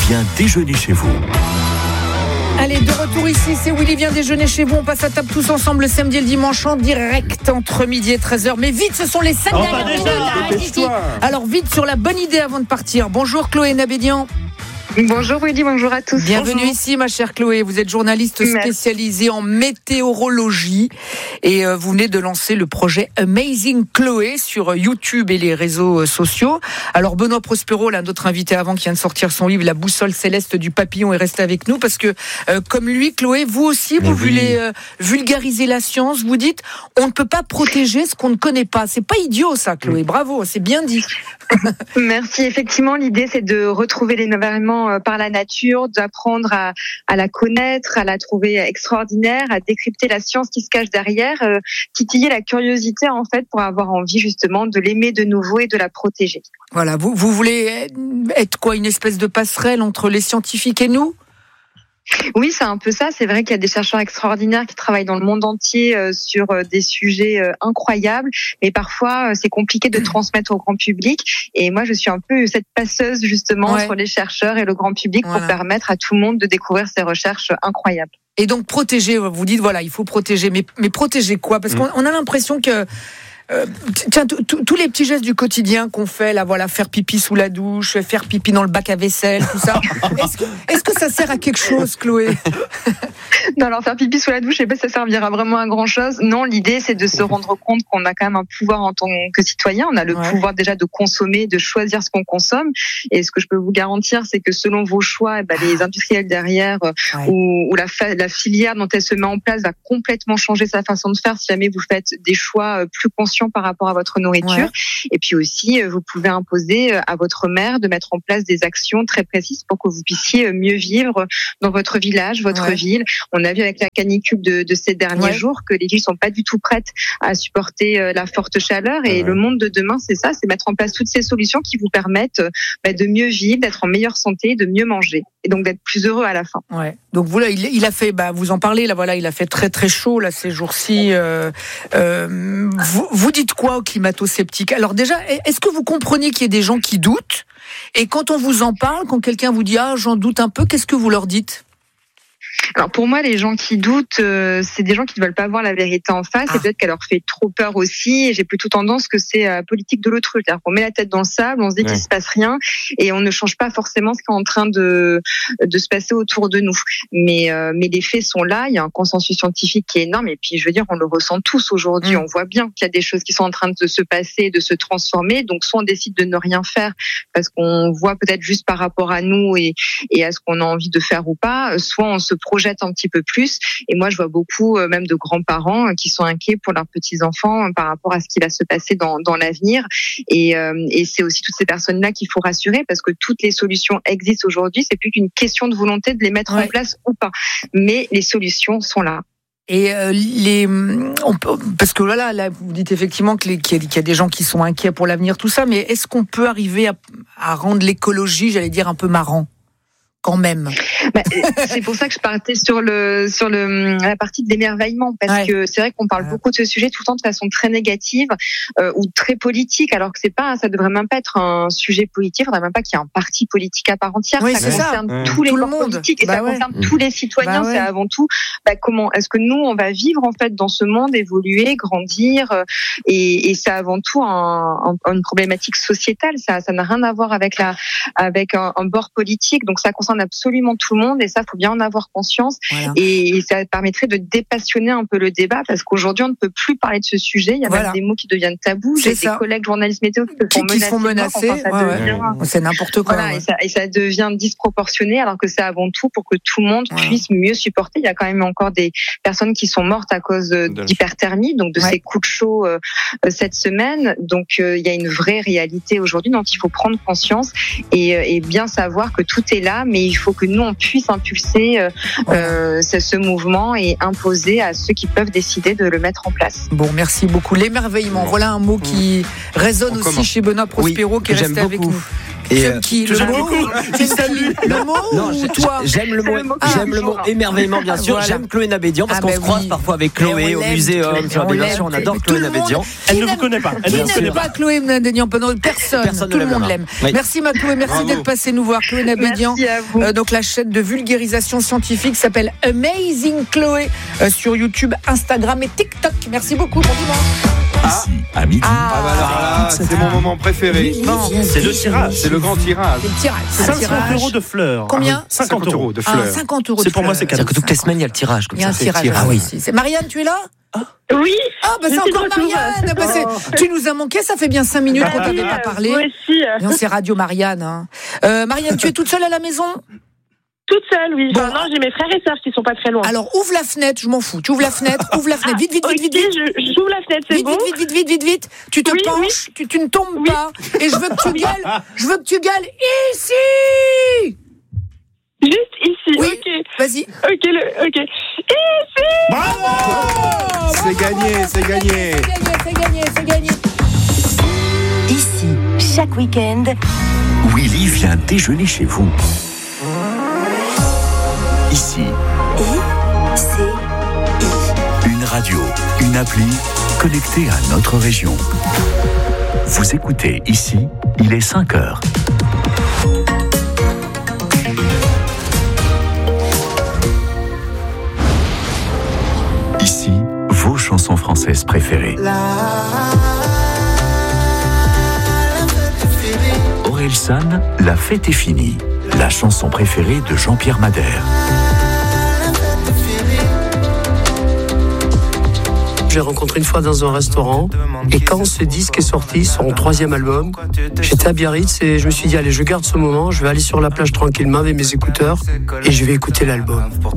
vient déjeuner chez vous. Allez, de retour ici, c'est Willy vient déjeuner chez vous. On passe à table tous ensemble le samedi et le dimanche en direct entre midi et 13h. Mais vite, ce sont les 5 dernières minutes. Alors vite sur la bonne idée avant de partir. Bonjour Chloé Nabédian. Bonjour Willy, bonjour à tous. Bienvenue ici ma chère Chloé, vous êtes journaliste spécialisée en météorologie et vous venez de lancer le projet Amazing Chloé sur YouTube et les réseaux sociaux. Alors Benoît Prospero, là, notre invité avant qui vient de sortir son livre La boussole céleste du papillon est resté avec nous parce que comme lui Chloé, vous aussi vous voulez vulgariser la science, vous dites on ne peut pas protéger ce qu'on ne connaît pas. C'est pas idiot ça Chloé, bravo, c'est bien dit. Merci, effectivement l'idée c'est de retrouver l'émerveillement par la nature, d'apprendre à la connaître, à la trouver extraordinaire, à décrypter la science qui se cache derrière, titiller la curiosité en fait pour avoir envie justement de l'aimer de nouveau et de la protéger. Voilà, vous voulez être quoi, une espèce de passerelle entre les scientifiques et nous ? Oui, c'est un peu ça. C'est vrai qu'il y a des chercheurs extraordinaires qui travaillent dans le monde entier sur des sujets incroyables, mais parfois c'est compliqué de transmettre au grand public. Et moi, je suis un peu cette passeuse justement entre les chercheurs et le grand public pour permettre à tout le monde de découvrir ces recherches incroyables. Et donc protéger, vous dites voilà, il faut protéger, mais protéger quoi ? Parce qu'on a l'impression que tiens, tous les petits gestes du quotidien qu'on fait, là, voilà, faire pipi sous la douche, faire pipi dans le bac à vaisselle, tout ça. Est-ce que ça sert à quelque chose, Chloé ? Non, alors faire pipi sous la douche, je sais pas si ça servira vraiment à grand chose. Non, l'idée, c'est de se rendre compte qu'on a quand même un pouvoir en tant que citoyen. On a le pouvoir déjà de consommer, de choisir ce qu'on consomme. Et ce que je peux vous garantir, c'est que selon vos choix, les industriels derrière ou la filière dont elle se met en place va complètement changer sa façon de faire si jamais vous faites des choix plus conscients par rapport à votre nourriture. Et puis aussi, vous pouvez imposer à votre maire de mettre en place des actions très précises pour que vous puissiez mieux vivre dans votre village, votre ville. On a vu avec la canicule de ces derniers jours que les villes sont pas du tout prêtes à supporter la forte chaleur. Et le monde de demain, c'est ça, c'est mettre en place toutes ces solutions qui vous permettent de mieux vivre, d'être en meilleure santé, de mieux manger et donc d'être plus heureux à la fin. Donc voilà, il a fait, vous en parlez là, voilà, il a fait très très chaud là ces jours-ci. Vous dites quoi aux climato-sceptiques ? Alors déjà, est-ce que vous comprenez qu'il y a des gens qui doutent ? Et quand on vous en parle, quand quelqu'un vous dit j'en doute un peu, qu'est-ce que vous leur dites ? Alors pour moi, les gens qui doutent, c'est des gens qui ne veulent pas voir la vérité en face et peut-être qu'elle leur fait trop peur aussi. Et j'ai plutôt tendance que c'est politique de l'autruche. C'est-à-dire qu'on met la tête dans le sable, on se dit qu'il se passe rien et on ne change pas forcément ce qui est en train de se passer autour de nous. Mais les faits sont là. Il y a un consensus scientifique qui est énorme et puis je veux dire, on le ressent tous aujourd'hui. On voit bien qu'il y a des choses qui sont en train de se passer, de se transformer. Donc soit on décide de ne rien faire parce qu'on voit peut-être juste par rapport à nous et à ce qu'on a envie de faire ou pas. Soit on se projette un petit peu plus. Et moi, je vois beaucoup, même de grands-parents qui sont inquiets pour leurs petits-enfants par rapport à ce qui va se passer dans l'avenir. Et c'est aussi toutes ces personnes-là qu'il faut rassurer parce que toutes les solutions existent aujourd'hui. C'est plus qu'une question de volonté de les mettre en place ou pas. Mais les solutions sont là. Et parce que voilà, là, vous dites effectivement qu'il y a des gens qui sont inquiets pour l'avenir, tout ça. Mais est-ce qu'on peut arriver à rendre l'écologie, j'allais dire, un peu marrant ? Quand même. C'est pour ça que je partais sur la partie de l'émerveillement parce que c'est vrai qu'on parle beaucoup de ce sujet tout le temps de façon très négative ou très politique alors que ça devrait même pas être un sujet politique, il faudrait même pas qu'il y ait un parti politique à part entière, ça concerne tous les corps politiques et ça concerne tous les citoyens, c'est avant tout comment est-ce que nous on va vivre en fait dans ce monde, évoluer, grandir et c'est avant tout une problématique sociétale, ça n'a rien à voir avec un bord politique, donc ça concerne absolument tout le monde et ça faut bien en avoir conscience et ça permettrait de dépassionner un peu le débat parce qu'aujourd'hui on ne peut plus parler de ce sujet, il y a même des mots qui deviennent tabous, j'ai des collègues journalistes météo qui se font menacer, c'est n'importe quoi et ça devient disproportionné alors que c'est avant tout pour que tout le monde puisse mieux supporter. Il y a quand même encore des personnes qui sont mortes à cause d'hyperthermie, donc de ces coups de chaud cette semaine, donc il y a une vraie réalité aujourd'hui dont il faut prendre conscience et bien savoir que tout est là, mais il faut que nous on puisse impulser ce mouvement et imposer à ceux qui peuvent décider de le mettre en place. Bon, merci beaucoup. L'émerveillement, voilà un mot qui résonne aussi chez Benoît Prospero qui est resté avec nous. Tu aimes qui? Le mot? Le mot ou toi? J'aime le mot émerveillement, bien sûr. Voilà. J'aime Chloé Nabédian parce qu'on se croise parfois avec Chloé au Muséum. Bien sûr, on adore Chloé Nabédian. Elle ne vous connaît pas. Qui n'aime pas Chloé Nabédian? Personne. Tout le monde l'aime. Oui. Merci ma Chloé, merci d'être passée nous voir. Chloé Nabédian. Merci à vous. Donc la chaîne de vulgarisation scientifique s'appelle Amazing Chloé sur YouTube, Instagram et TikTok. Merci beaucoup. Bon dimanche. Ici, à midi. Voilà, c'est mon moment préféré. C'est le tirage. C'est le grand tirage. C'est le tirage. 500 € de fleurs. Combien? 50 € de fleurs. 50 € C'est pour moi, c'est cadeau. C'est-à-dire que toutes les semaines, il y a le tirage. Comme Il y a un ça. tirage. Ah oui. C'est Marianne, tu es là? Oui. Ah bah c'est encore Marianne. Bah, tu nous as manqué, ça fait bien 5 minutes qu'on t'avait pas parlé. Moi aussi. Non, c'est Radio Marianne. Hein. Marianne, tu es toute seule à la maison? Toute seule, oui. Bon. Non, j'ai mes frères et sœurs qui sont pas très loin. Alors ouvre la fenêtre, je m'en fous. Tu ouvres la fenêtre, Vite. J'ouvre la fenêtre, c'est bon. Vite. Tu te penches, tu ne tombes pas. Et je veux que tu gueules ici. Juste ici. Oui. Ok. Vas-y. Ok. Ici. Bravo. C'est gagné. C'est gagné. Ici, chaque week-end, Willy vient déjeuner chez vous. Ici, une radio, une appli connectée à notre région. Vous écoutez Ici, il est 5h. Ici, vos chansons françaises préférées. Orelsan, La fête est finie. La chanson préférée de Jean-Pierre Madère. J'ai rencontré une fois dans un restaurant et quand ce disque est sorti, son 3e album, j'étais à Biarritz et je me suis dit allez, je garde ce moment, je vais aller sur la plage tranquillement avec mes écouteurs et je vais écouter l'album.